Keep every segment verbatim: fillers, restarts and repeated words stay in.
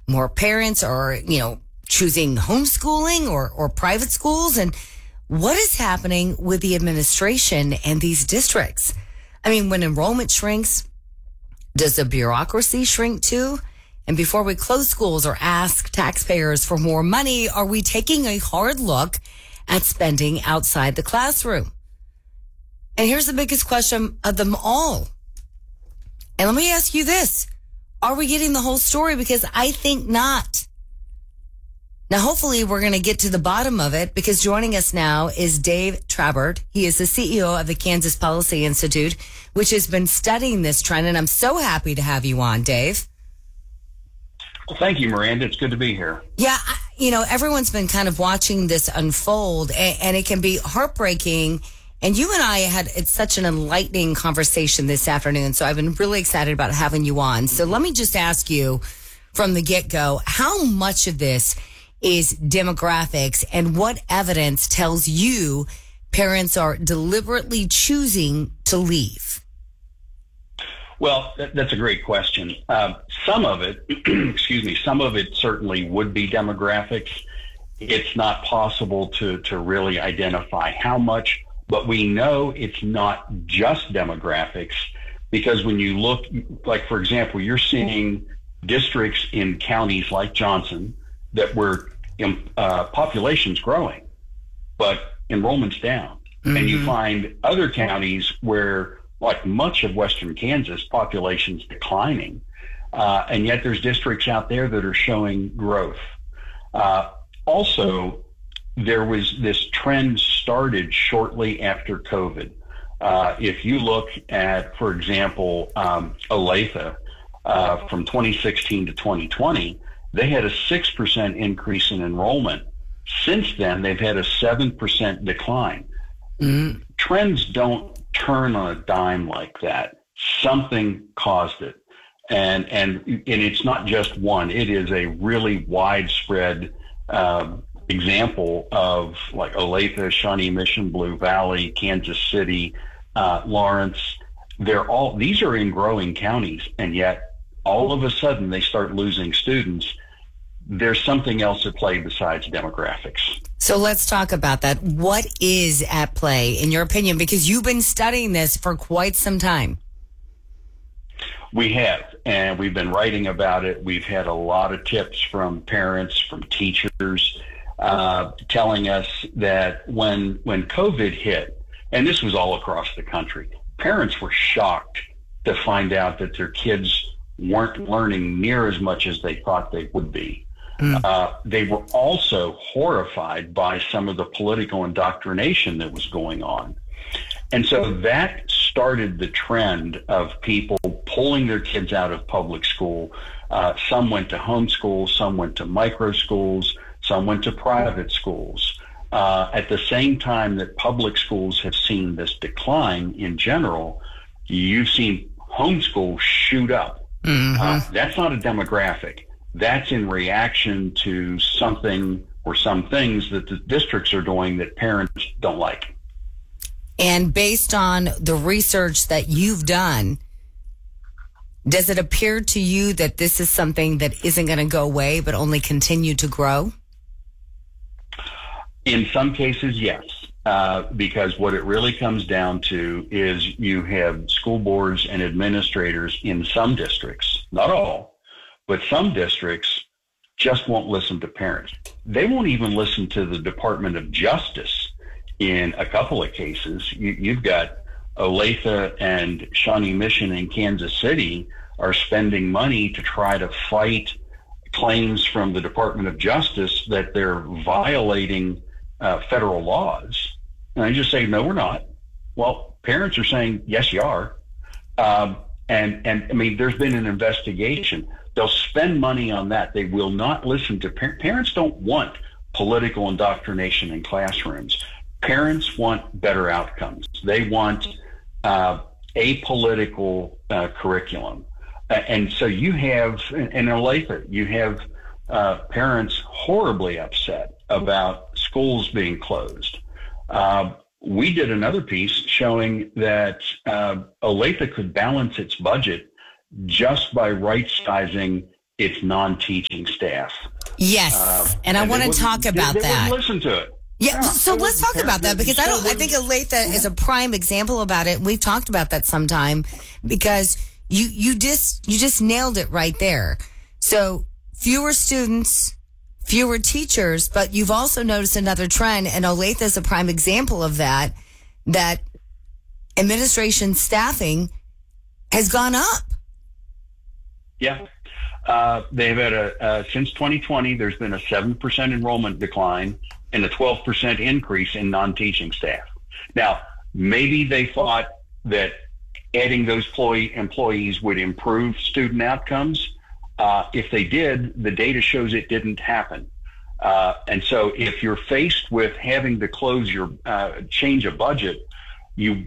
more parents are, you know, choosing homeschooling or, or private schools. And what is happening with the administration and these districts? I mean, when enrollment shrinks, does the bureaucracy shrink too? And before we close schools or ask taxpayers for more money, are we taking a hard look at spending outside the classroom? And here's the biggest question of them all. And let me ask you this. Are we getting the whole story? Because I think not. Now, hopefully we're going to get to the bottom of it, because joining us now is Dave Trabert. He is the C E O of the Kansas Policy Institute, which has been studying this trend. And I'm so happy to have you on, Dave. Well, thank you, Miranda. It's good to be here. Yeah, I, you know, everyone's been kind of watching this unfold, and, and it can be heartbreaking. And you and I had it's such an enlightening conversation this afternoon, so I've been really excited about having you on. So let me just ask you from the get-go, how much of this is demographics, and what evidence tells you parents are deliberately choosing to leave? Well, that, that's a great question. Uh, some of it, excuse me, some of it certainly would be demographics. It's not possible to, to really identify how much, but we know it's not just demographics, because when you look, like, for example, you're seeing districts in counties like Johnson that where uh, population's growing, but enrollment's down. Mm-hmm. And you find other counties where, like much of western Kansas, population's declining. Uh, and yet there's districts out there that are showing growth. Uh, also, there was this trend started shortly after COVID. Uh, if you look at, for example, um, Olathe, uh, from twenty sixteen to twenty twenty, they had a six percent increase in enrollment. Since then, they've had a seven percent decline. Mm. Trends don't turn on a dime like that. Something caused it. And, and, and it's not just one. It is a really widespread uh, example of, like, Olathe, Shawnee Mission, Blue Valley, Kansas City, uh, Lawrence. They're all, these are in growing counties, and yet all of a sudden they start losing students. There's something else at play besides demographics. So let's talk about that. What is at play, in your opinion? Because you've been studying this for quite some time. We have, and we've been writing about it. We've had a lot of tips from parents, from teachers, uh, telling us that when when COVID hit, and this was all across the country, parents were shocked to find out that their kids weren't learning near as much as they thought they would be. Mm. Uh, they were also horrified by some of the political indoctrination that was going on. And so that started the trend of people pulling their kids out of public school. Uh, some went to homeschool, some went to micro schools, some went to private schools. Uh, at the same time that public schools have seen this decline in general, you've seen homeschool shoot up. Mm-hmm. Uh, that's not a demographic. That's in reaction to something or some things that the districts are doing that parents don't like. And based on the research that you've done, does it appear to you that this is something that isn't going to go away but only continue to grow? In some cases, yes. Uh, because what it really comes down to is you have school boards and administrators in some districts, not all, but some districts just won't listen to parents. They won't even listen to the Department of Justice in a couple of cases. You, you've got Olathe and Shawnee Mission in Kansas City are spending money to try to fight claims from the Department of Justice that they're violating uh, federal laws. And I just say, no, we're not. Well, parents are saying, yes, you are. Um, and, and I mean, there's been an investigation. They'll spend money on that. They will not listen to par- parents. Don't want political indoctrination in classrooms. Parents want better outcomes. They want uh, apolitical uh, curriculum. Uh, and so you have, in, in Olathe, you have uh, parents horribly upset about schools being closed. Uh, we did another piece showing that uh, Olathe could balance its budget just by right-sizing it's non-teaching staff. Yes, uh, and I and want to talk about they, they that. Listen to it. Yeah, yeah so let's talk about that because I don't. I think Olathe is a prime example about it. We've talked about that sometime because you you just you just nailed it right there. So fewer students, fewer teachers, but you've also noticed another trend, and Olathe is a prime example of that. That administration staffing has gone up. Yeah. Uh, they've had a, uh, since twenty twenty, there's been a seven percent enrollment decline and a twelve percent increase in non-teaching staff. Now, maybe they thought that adding those employee, employees would improve student outcomes. Uh, if they did, the data shows it didn't happen. Uh, and so if you're faced with having to close your, uh, change a budget, you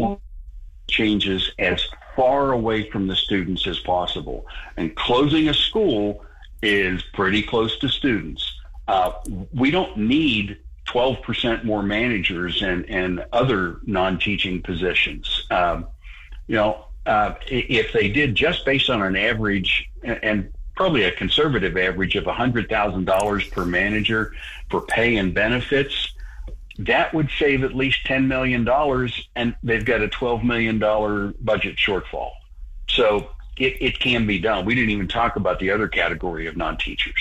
changes as far away from the students as possible. And closing a school is pretty close to students. Uh, we don't need twelve percent more managers and, and other non-teaching positions. Um, you know, uh, if they did just based on an average and probably a conservative average of one hundred thousand dollars per manager for pay and benefits, that would save at least ten million dollars, and they've got a twelve million dollars budget shortfall. So it, it can be done. We didn't even talk about the other category of non-teachers.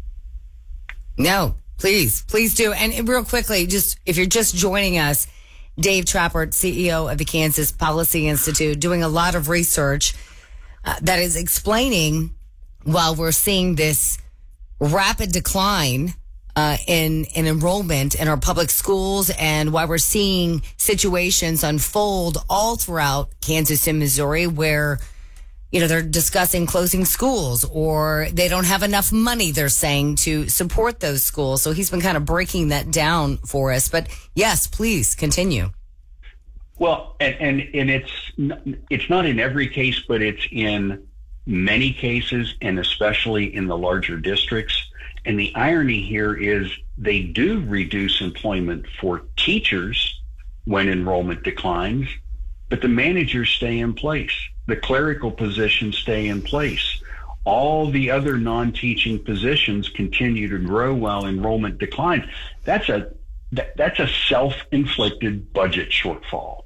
No, please, please do. And real quickly, just if you're just joining us, Dave Trappert, C E O of the Kansas Policy Institute, doing a lot of research uh, that is explaining while we're seeing this rapid decline Uh, in, in enrollment in our public schools and why we're seeing situations unfold all throughout Kansas and Missouri where, you know, they're discussing closing schools or they don't have enough money, they're saying, to support those schools. So he's been kind of breaking that down for us. But yes, please continue. Well, and, and, and it's, it's not in every case, but it's in many cases, and especially in the larger districts. And the irony here is they do reduce employment for teachers when enrollment declines, but the managers stay in place. The clerical positions stay in place. All the other non-teaching positions continue to grow while enrollment declines. That's a that, that's a self-inflicted budget shortfall.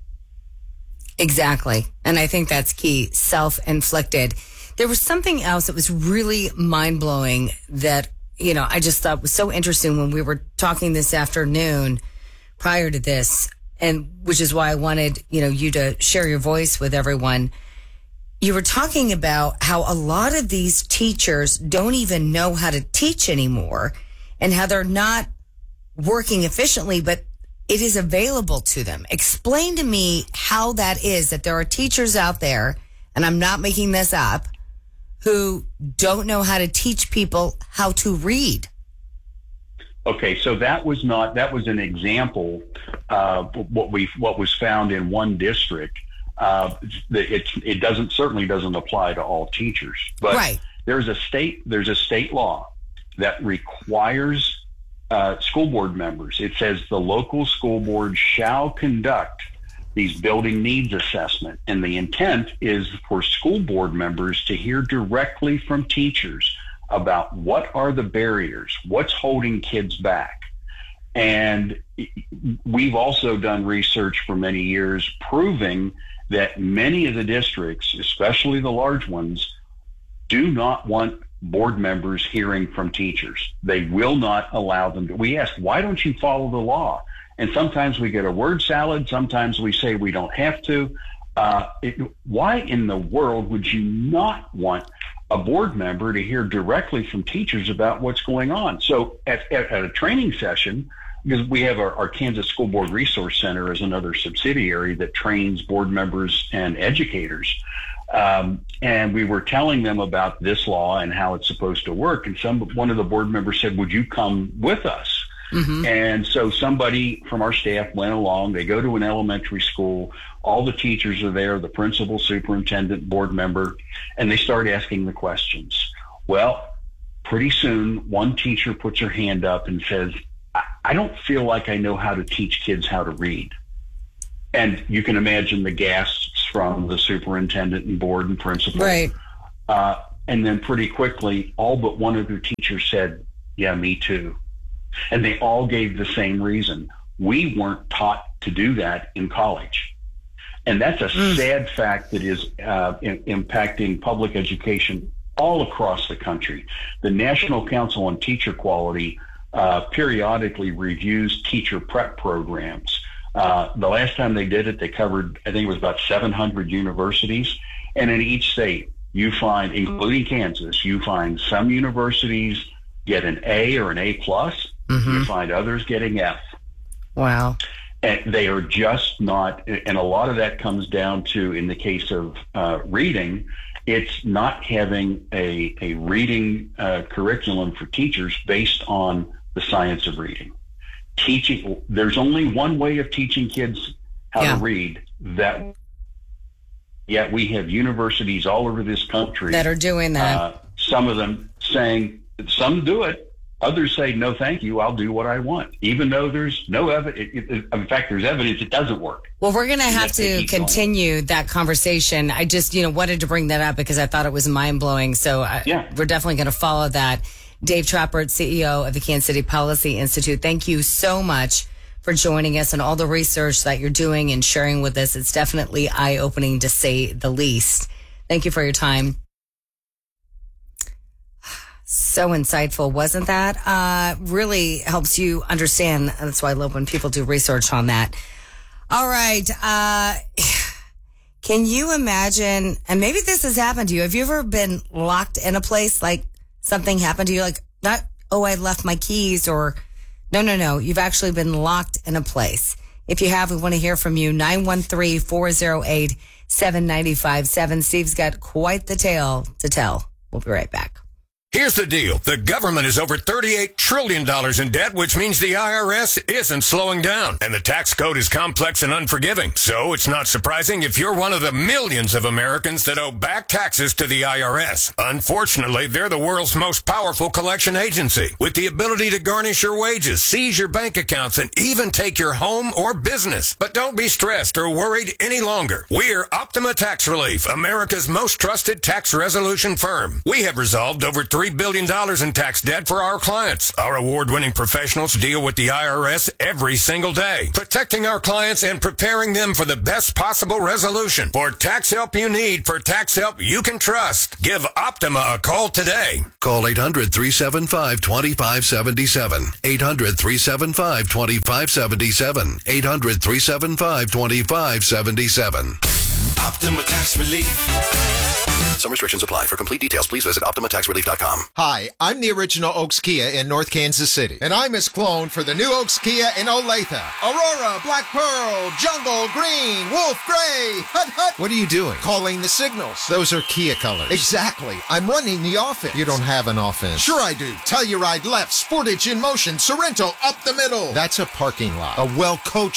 Exactly. And I think that's key, self-inflicted. There was something else that was really mind-blowing that, you know, I just thought was so interesting when we were talking this afternoon prior to this, and which is why I wanted, you know, you to share your voice with everyone. You were talking about how a lot of these teachers don't even know how to teach anymore and how they're not working efficiently, but it is available to them. Explain to me how that is, that there are teachers out there, and I'm not making this up, who don't know how to teach people how to read. Okay, so that was not, that was an example of what we, what was found in one district. Uh, it, it doesn't, certainly doesn't apply to all teachers, but right. there's a state, there's a state law that requires uh, school board members. It says the local school board shall conduct these building needs assessment. And the intent is for school board members to hear directly from teachers about what are the barriers, what's holding kids back. And we've also done research for many years proving that many of the districts, especially the large ones, do not want board members hearing from teachers. They will not allow them to. We ask, why don't you follow the law? And sometimes we get a word salad. Sometimes we say we don't have to. Uh, it, why in the world would you not want a board member to hear directly from teachers about what's going on? So at, at, at a training session, because we have our, our Kansas School Board Resource Center as another subsidiary that trains board members and educators. Um, and we were telling them about this law and how it's supposed to work. And some one of the board members said, would you come with us? Mm-hmm. And so somebody from our staff went along. They go to an elementary school. All the teachers are there, the principal, superintendent, board member, and they start asking the questions. Well, pretty soon, one teacher puts her hand up and says, I, I don't feel like I know how to teach kids how to read. And you can imagine the gasps from the superintendent and board and principal. Right. Uh, And then pretty quickly, all but one of their teachers said, yeah, me too. And they all gave the same reason. We weren't taught to do that in college. And that's a mm. sad fact that is uh, in, impacting public education all across the country. The National Council on Teacher Quality uh, periodically reviews teacher prep programs. Uh, the last time they did it, they covered, I think it was about seven hundred universities. And in each state, you find, including Kansas, you find some universities get an A or an A plus. Mm-hmm. You find others getting F. Wow. And they are just not, and a lot of that comes down to, in the case of uh, reading, it's not having a, a reading uh, curriculum for teachers based on the science of reading. Teaching, there's only one way of teaching kids how yeah. to read. That yet we have universities all over this country that are doing that. Uh, some of them saying, some do it. Others say, no, thank you. I'll do what I want, even though there's no evidence. In fact, there's evidence it doesn't work. Well, we're going to have to continue going. that conversation. I just, you know, wanted to bring that up because I thought it was mind blowing. So I, yeah. we're definitely going to follow that. Dave Trappert, C E O of the Kansas City Policy Institute. Thank you so much for joining us and all the research that you're doing and sharing with us. It's definitely eye-opening, to say the least. Thank you for your time. So insightful, wasn't that? Uh, really helps you understand. That's why I love when people do research on that. All right. Uh, can you imagine, and maybe this has happened to you. Have you ever been locked in a place, like something happened to you? Like, not, oh, I left my keys, or no, no, no. You've actually been locked in a place. If you have, we want to hear from you. nine one three, four oh eight, seven nine five seven. Steve's got quite the tale to tell. We'll be right back. Here's the deal. The government is over thirty-eight trillion dollars in debt, which means the I R S isn't slowing down. And the tax code is complex and unforgiving. So it's not surprising if you're one of the millions of Americans that owe back taxes to the I R S. Unfortunately, they're the world's most powerful collection agency, with the ability to garnish your wages, seize your bank accounts, and even take your home or business. But don't be stressed or worried any longer. We're Optima Tax Relief, America's most trusted tax resolution firm. We have resolved over three billion dollars in tax debt for our clients. Our award-winning professionals deal with the I R S every single day, protecting our clients and preparing them for the best possible resolution. For tax help you need, for tax help you can trust, give Optima a call today. Call eight hundred, three seven five, two five seven seven. eight hundred, three seven five, two five seven seven. eight hundred, three seven five, two five seven seven. Optima Tax Relief. Some restrictions apply. For complete details, please visit Optima Tax Relief dot com. Hi, I'm the original Oaks Kia in North Kansas City, and I'm his clone for the new Oaks Kia in Olathe. Aurora, Black Pearl, Jungle, Green, Wolf, Gray, Hut, Hut. What are you doing? Calling the signals. Those are Kia colors. Exactly. I'm running the offense. You don't have an offense. Sure I do. Telluride left, Sportage in motion, Sorrento up the middle. That's a parking lot. A well-coached